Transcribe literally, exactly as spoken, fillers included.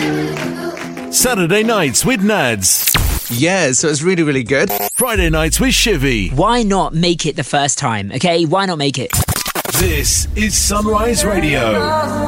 Saturday nights with Nads. Yeah, so it's really, really good. Friday nights with Shivy. Why not make it the first time, okay? Why not make it? This is Sunrise Radio.